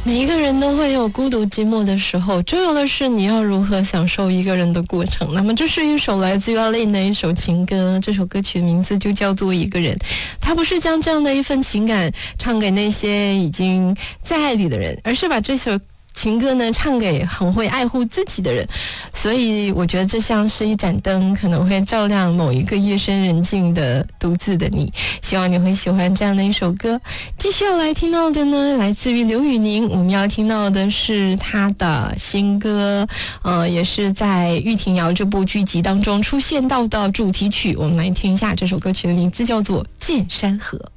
每一个人都会有孤独寂寞的时候，重要的是你要如何享受一个人的过程。那么这是一首来自于阿令的一首情歌，这首歌曲的名字就叫做《一个人》。他不是将这样的一份情感唱给那些已经在爱里的人，而是把这首情歌呢唱给很会爱护自己的人。所以我觉得这像是一盏灯，可能会照亮某一个夜深人静的独自的你。希望你会喜欢这样的一首歌。继续要来听到的呢，来自于刘宇宁，我们要听到的是他的新歌，也是在《玉婷瑶》这部剧集当中出现到的主题曲。我们来听一下这首歌曲的名字叫做《剑山河》。